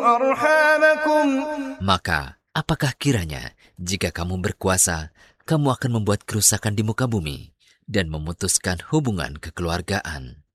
أرحامكم. Maka, apakah kiranya jika kamu berkuasa, kamu akan membuat kerusakan di muka bumi dan memutuskan hubungan kekeluargaan?